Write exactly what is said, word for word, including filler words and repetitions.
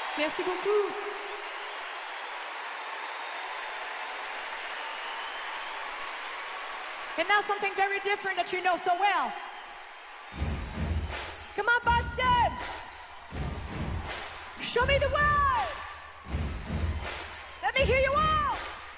Merci beaucoup. And now something very different that you know so well. Come on, Boston! Show me the way! Let me hear you all!